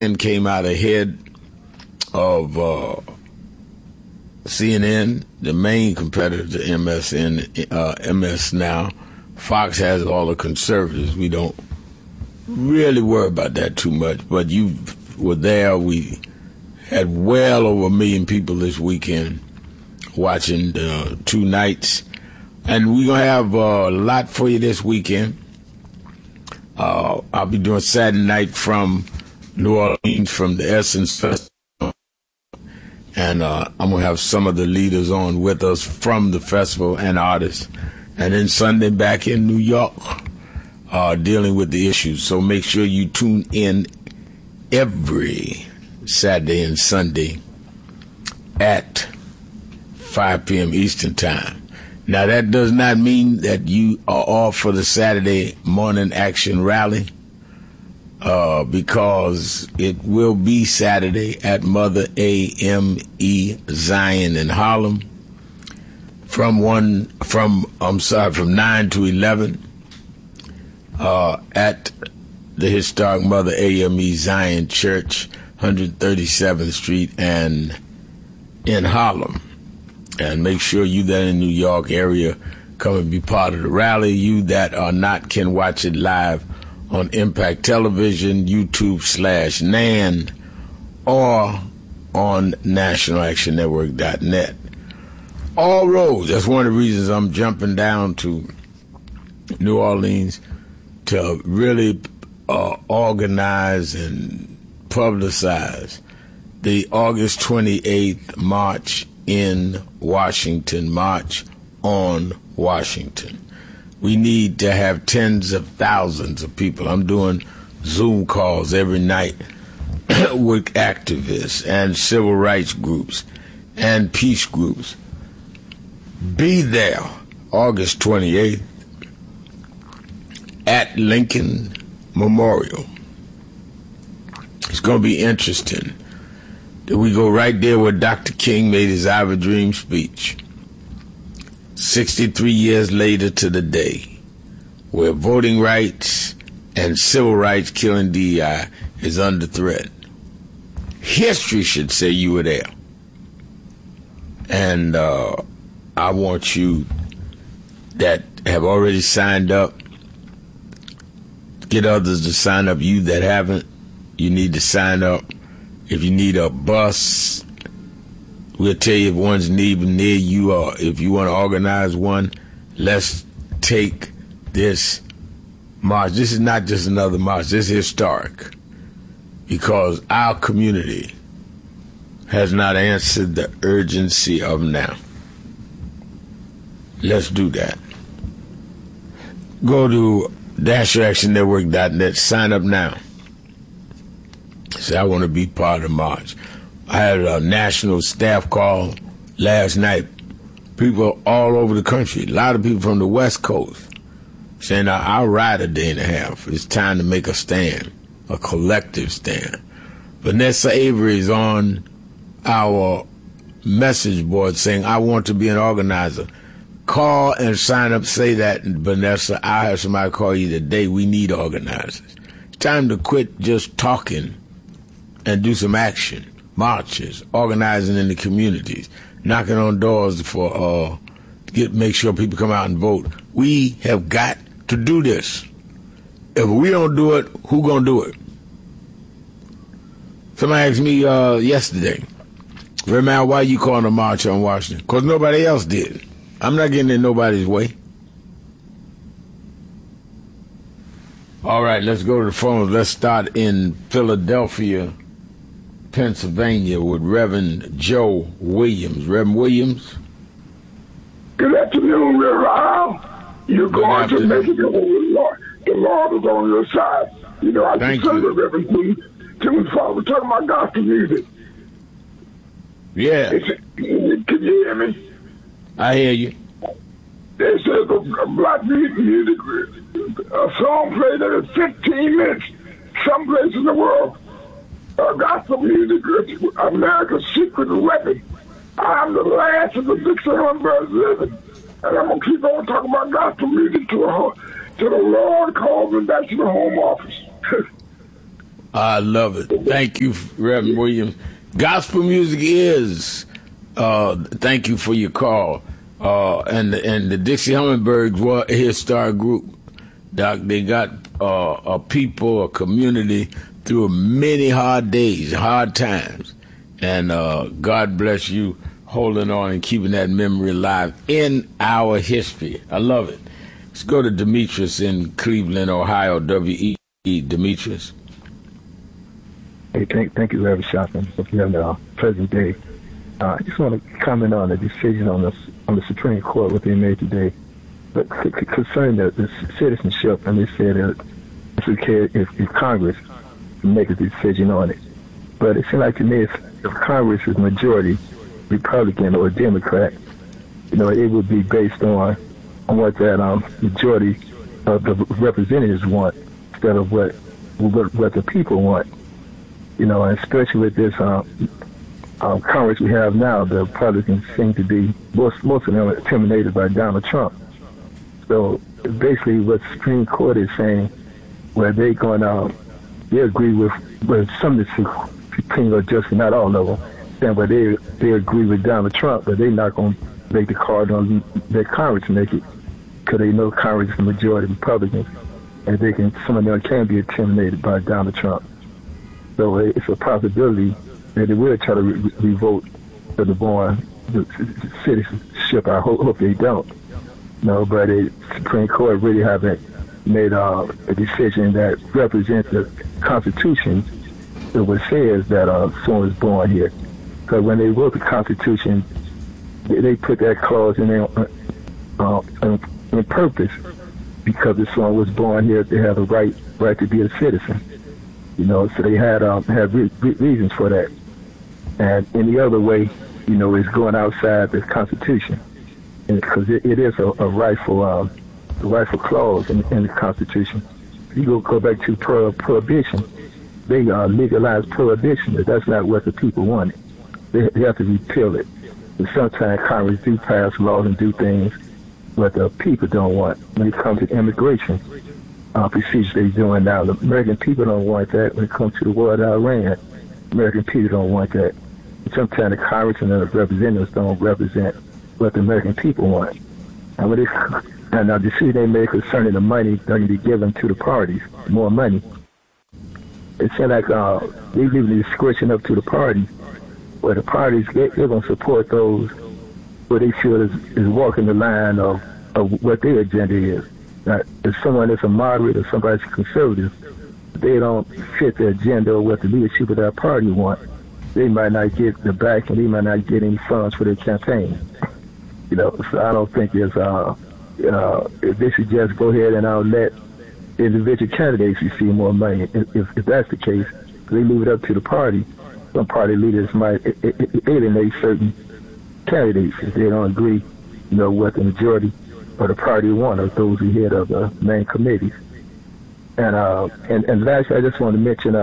and came out ahead of CNN, the main competitor to MSN, MS Now. Fox has all the conservatives. We don't really worry about that too much. But you were there. We had well over 1 million people this weekend watching 2 nights. And we're going to have a lot for you this weekend. I'll be doing Saturday night from New Orleans, from the Essence Festival. And I'm going to have some of the leaders on with us from the festival and artists. And then Sunday back in New York, dealing with the issues. So make sure you tune in every Saturday and Sunday at 5 p.m. Eastern Time. Now, that does not mean that you are off for the Saturday morning action rally, because it will be Saturday at Mother AME Zion in Harlem from 9 to 11 at the historic Mother AME Zion Church, 137th Street and in Harlem. And make sure you that in the New York area come and be part of the rally. You that are not can watch it live on Impact Television, YouTube/NAN, or on NationalActionNetwork.net. All roads. That's one of the reasons I'm jumping down to New Orleans to really organize and publicize the August 28th march in Washington, March on Washington. We need to have tens of thousands of people. I'm doing Zoom calls every night with activists and civil rights groups and peace groups. Be there August 28th at Lincoln Memorial. It's going to be interesting. We go right there where Dr. King made his I Have a Dream speech. 63 years later to the day, where voting rights and civil rights killing DEI is under threat. History should say you were there. And I want you that have already signed up, get others to sign up. You that haven't, you need to sign up. If you need a bus, we'll tell you if one's near you, or if you want to organize one, let's take this march. This is not just another march. This is historic because our community has not answered the urgency of now. Let's do that. Go to NationalActionNetwork.net. Sign up now. Say, I want to be part of the march. I had a national staff call last night. People all over the country, a lot of people from the West Coast, saying, I'll ride a day and a half. It's time to make a stand, a collective stand. Vanessa Avery is on our message board saying, I want to be an organizer. Call and sign up. Say that, Vanessa. I'll have somebody call you today. We need organizers. It's time to quit just talking and do some action, marches, organizing in the communities, knocking on doors for make sure people come out and vote. We have got to do this. If we don't do it, who gonna do it? Somebody asked me yesterday, Ramal, why you calling a march on Washington? Because nobody else did. I'm not getting in nobody's way. All right, let's go to the phones. Let's start in Philadelphia, Pennsylvania with Reverend Joe Williams. Reverend Williams? Good afternoon, Reverend Al. You're going to make it over the Lord. The Lord is on your side. You know, I just said the Reverend Timothy Father. We're talking about gospel music. Yeah. Can you hear me? I hear you. They said a black music, a song played every 15 minutes. Some place in the world, gospel music, America's secret weapon. I'm the last of the 600 brothers living, and I'm gonna keep on talking about gospel music till the Lord calls me back to the home office. I love it. Thank you, Reverend Williams. Gospel music is. Thank you for your call. And the Dixie Hummingbirds were a historic group. Doc, they got a people, a community through many hard days, hard times. And God bless you holding on and keeping that memory alive in our history. I love it. Let's go to Demetrius in Cleveland, Ohio, WE. Demetrius. Hey, thank you, Reverend Shotton. Hope you have a pleasant day. I just want to comment on the decision on the Supreme Court, what they made today. But concerning the citizenship, and they said that it's okay if Congress can make a decision on it. But it seems like to me if Congress is majority Republican or Democrat, it would be based on what that majority of the representatives want instead of what the people want. And especially with this Congress we have now, the Republicans seem to be, most of them are intimidated by Donald Trump. So basically what the Supreme Court is saying, where they agree with some of the Supreme Justice, not all of them, saying where they agree with Donald Trump, but they're not going to make the call on let Congress make it, because they know Congress is the majority Republicans, and some of them can be intimidated by Donald Trump. So it's a possibility that they will try to revoke the citizenship. I hope they don't. But the Supreme Court really haven't made a decision that represents the Constitution that what says that someone was born here. Because when they wrote the Constitution, they put that clause in there on purpose, because if someone was born here, they have a right to be a citizen. So they had reasons for that. And in the other way, is going outside the Constitution, because it is a rightful clause in the Constitution. If you go back to prohibition, they legalized prohibition, but that's not what the people wanted. They have to repeal it. And sometimes Congress do pass laws and do things what the people don't want. When it comes to immigration procedures they're doing now, the American people don't want that. When it comes to the war in Iran, American people don't want that. Sometimes the Congress and the representatives don't represent what the American people want. And the decision they made concerning the money they're going to be given to the parties, more money, it seems like they leave the discretion up to the parties, where the parties, they're going to support those where they feel is walking the line of what their agenda is. Now, if someone is a moderate or somebody's conservative, they don't fit the agenda or what the leadership of that party want, they might not get the back and they might not get any funds for their campaign. So I don't think it's if they should just go ahead and let individual candidates receive more money. If that's the case, they leave it up to the party. Some party leaders might alienate certain candidates if they don't agree, what the majority of the party want, or those who head of the main committees. And lastly, I just want to mention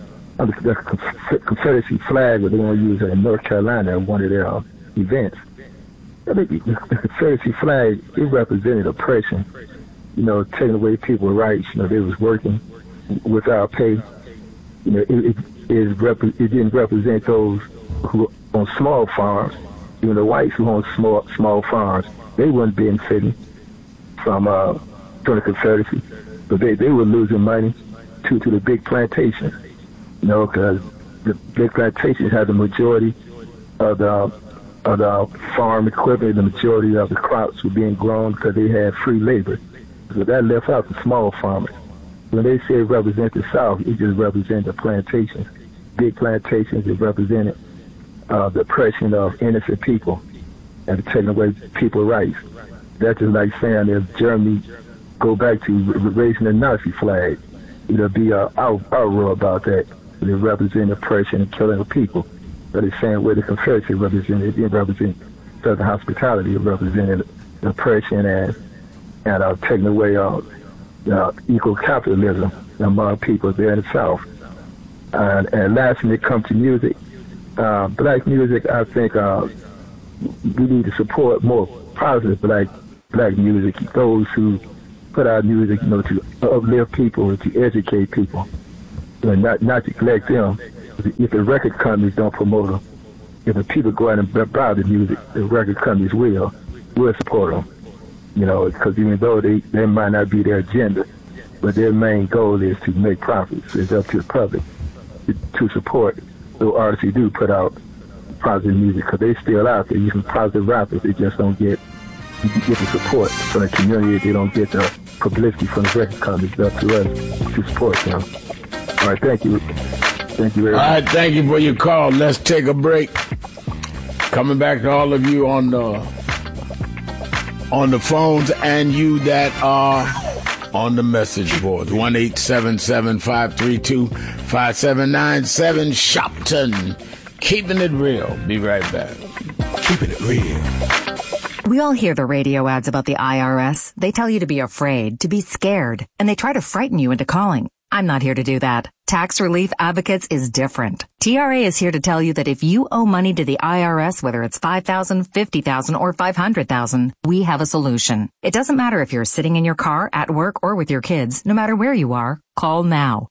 the Confederacy flag that they want to use in North Carolina at one of their events. I think the Confederacy flag, it represented oppression, taking away people's rights. They was working without pay. It didn't represent those who on small farms. Even the whites who own small farms, they weren't benefiting from the Confederacy, but they were losing money to the big plantations. Because the big plantations had the majority of the farm equipment, the majority of the crops were being grown because they had free labor. So that left out the small farmers. When they say it represents the South, it just represents the plantations. Big plantations, it represented the oppression of innocent people and taking away people's rights. That's just like saying if Germany go back to raising the Nazi flag, it'll be an outroar about that. It represents oppression and killing of people. But it's saying where the Confederacy represented, it didn't represent Southern hospitality, it represented oppression and taking away equal capitalism among people there in the South. And lastly, when it comes to music, black music, I think we need to support more positive black music, those who put out music, to uplift people, to educate people. not to neglect them. If the record companies don't promote them, if the people go out and buy the music, the record companies will support them. Because even though they might not be their agenda, but their main goal is to make profits. It's up to the public to support the artists who do put out positive music, because they still out there using positive rappers. They just don't get the support from the community. They don't get the publicity from the record companies. It's up to us to support them. All right, thank you. Thank you very much. All right, thank you for your call. Let's take a break. Coming back to all of you on the phones and you that are on the message boards. 1-877-532-5797. Shopton. Keeping it real. Be right back. Keeping it real. We all hear the radio ads about the IRS. They tell you to be afraid, to be scared, and they try to frighten you into calling. I'm not here to do that. Tax Relief Advocates is different. TRA is here to tell you that if you owe money to the IRS, whether it's $5,000, $50,000, or $500,000, we have a solution. It doesn't matter if you're sitting in your car, at work, or with your kids. No matter where you are, call now.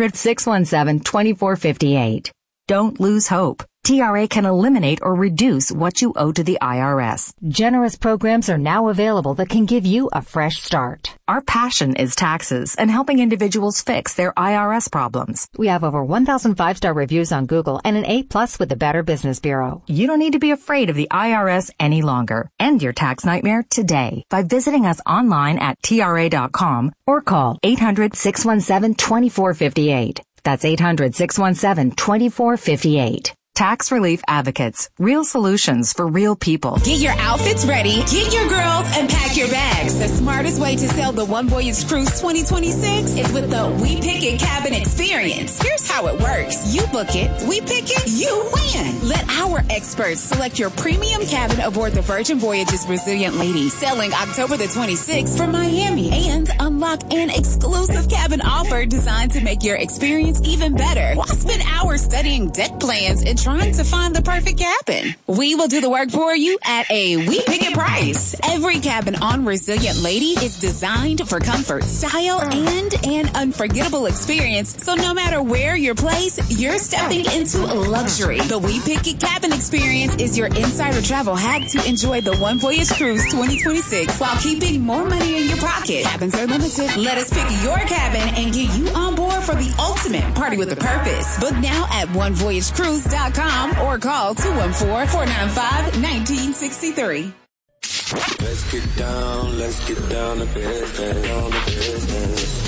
800-617-2458. Don't lose hope. TRA can eliminate or reduce what you owe to the IRS. Generous programs are now available that can give you a fresh start. Our passion is taxes and helping individuals fix their IRS problems. We have over 1,000 5-star reviews on Google and an A+ with the Better Business Bureau. You don't need to be afraid of the IRS any longer. End your tax nightmare today by visiting us online at TRA.com or call 800-617-2458. That's 800-617-2458. Tax Relief Advocates. Real solutions for real people. Get your outfits ready. Get your girls and pack your bags. The smartest way to sail the One Voyage Cruise 2026 is with the We Pick It cabin experience. Here's how it works. You book it, we pick it, you win. Let our experts select your premium cabin aboard the Virgin Voyages Resilient Lady, sailing October the 26th for Miami, and unlock an exclusive cabin offer designed to make your experience even better. Why spend hours studying deck plans and trying to find the perfect cabin? We will do the work for you at a We Pick It price. Every cabin on Resilient Lady is designed for comfort, style, and an unforgettable experience. So no matter where you're placed, you're stepping into luxury. The We Pick It cabin experience is your insider travel hack to enjoy the One Voyage Cruise 2026 while keeping more money in your pocket. Cabins are limited. Let us pick your cabin and get you on board for the ultimate party with a purpose. Book now at onevoyagecruise.com or call 214-495-1963. Let's get down to business.